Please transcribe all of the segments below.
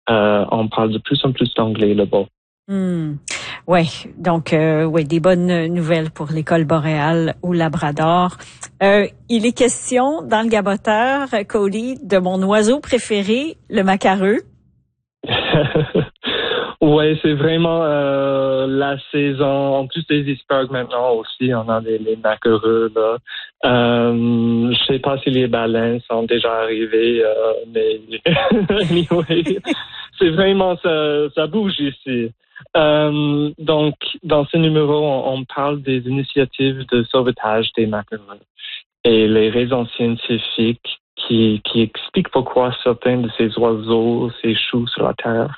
on parle de plus en plus d'anglais là-bas. Oui, donc des bonnes nouvelles pour l'école boréale au Labrador. Il est question dans le Gaboteur, Cody, de mon oiseau préféré, le macareux. Ouais, c'est vraiment la saison. En plus des icebergs maintenant aussi, on a les maquereux là. Je sais pas si les baleines sont déjà arrivées, mais anyway, c'est vraiment ça bouge ici. Donc, dans ce numéro, on parle des initiatives de sauvetage des maquereux et les raisons scientifiques qui expliquent pourquoi certains de ces oiseaux s'échouent sur la Terre.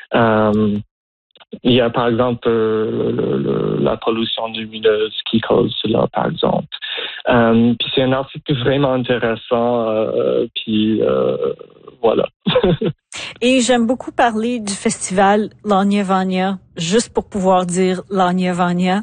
Il y a par exemple la pollution lumineuse qui cause cela, par exemple. Puis c'est un article vraiment intéressant. Voilà. Et j'aime beaucoup parler du festival Lagna-Vania, juste pour pouvoir dire Lagna-Vania.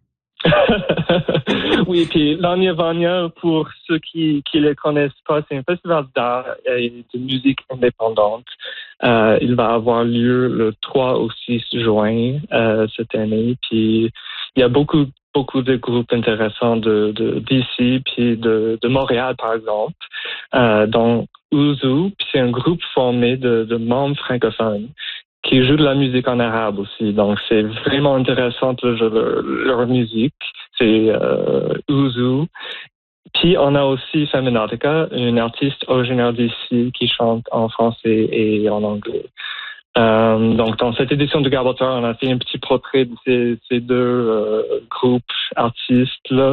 Oui, puis Lagna-Vania, pour ceux qui le connaissent pas, c'est un festival d'art et de musique indépendante. Il va avoir lieu le 3 au 6 juin cette année. Puis il y a beaucoup de groupes intéressants d'ici, puis de Montréal, par exemple. Donc Ouzou, puis c'est un groupe formé de membres francophones qui jouent de la musique en arabe aussi. Donc, c'est vraiment intéressant leur musique. C'est Ouzou. Puis, on a aussi Feminautica, une artiste originaire d'ici qui chante en français et en anglais. Donc, dans cette édition de Gaboteur, on a fait un petit portrait de ces deux groupes artistes-là.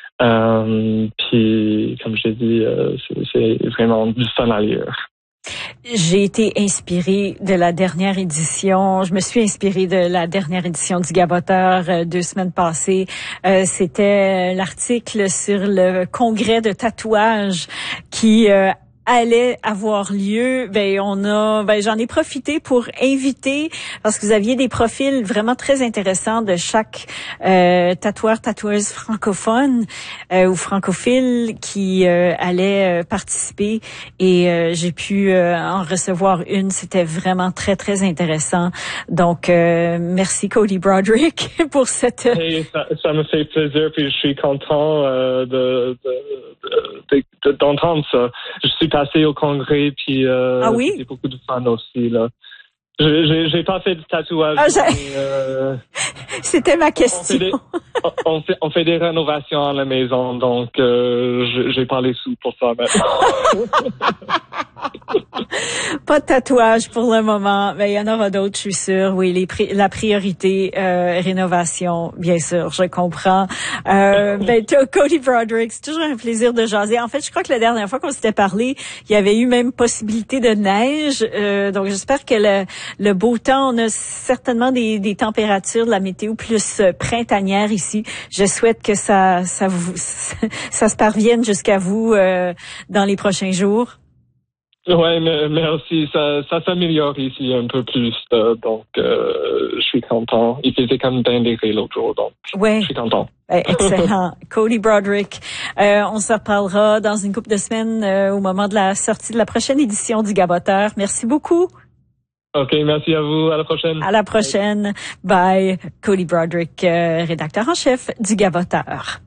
Puis, comme j'ai dit, c'est vraiment du fun à lire. J'ai été inspirée de la dernière édition. Je me suis inspirée de la dernière édition du Gaboteur 2 semaines passées. C'était l'article sur le congrès de tatouage qui allait avoir lieu. J'en ai profité pour inviter, parce que vous aviez des profils vraiment très intéressants de chaque tatoueuse francophone ou francophile qui allait participer, et j'ai pu en recevoir une. C'était vraiment très, très intéressant. Donc, merci Cody Broderick pour cette... Hey, ça me fait plaisir, puis je suis content d'entendre ça. Je suis passé au congrès, puis oui? c'était beaucoup de fun aussi, là. J'ai pas fait de tatouage. C'était ma question. On fait des rénovations à la maison, donc j'ai pas les sous pour ça maintenant. Pas de tatouage pour le moment, mais il y en aura d'autres, je suis sûre. Oui, la priorité, rénovation, bien sûr, je comprends. Cody Broderick, c'est toujours un plaisir de jaser. En fait, je crois que la dernière fois qu'on s'était parlé, il y avait eu même possibilité de neige. Donc, j'espère que le beau temps, on a certainement des températures, de la météo plus printanière ici. Je souhaite que ça se parvienne jusqu'à vous dans les prochains jours. Ouais, mais merci. Ça s'améliore ici un peu plus, donc je suis content. Il faisait comme 20 degrés l'autre jour, donc je suis content. Excellent. Cody Broderick. On se reparlera dans une couple de semaines au moment de la sortie de la prochaine édition du Gaboteur. Merci beaucoup. OK, merci à vous. À la prochaine. À la prochaine. Bye. Cody Broderick, rédacteur en chef du Gaboteur.